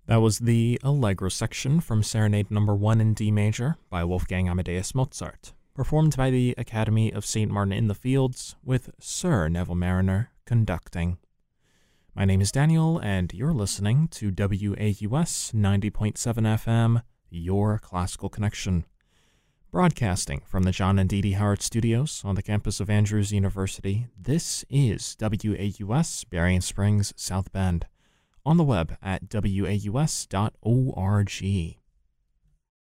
That was the Allegro section from Serenade No. 1 in D major by Wolfgang Amadeus Mozart, performed by the Academy of St. Martin in the Fields, with Sir Neville Mariner conducting. My name is Daniel, and you're listening to WAUS 90.7 FM, Your Classical Connection, broadcasting from the John and Dee Dee Howard Studios on the campus of Andrews University. This is WAUS Berrien Springs, South Bend, on the web at waus.org.